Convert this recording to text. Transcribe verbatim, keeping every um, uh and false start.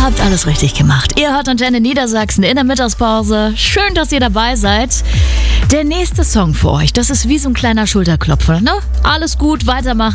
habt alles richtig gemacht. Ihr hört Antenne Niedersachsen in der Mittagspause. Schön, dass ihr dabei seid. Der nächste Song für euch, das ist wie so ein kleiner Schulterklopfer, ne? Alles gut, weitermachen.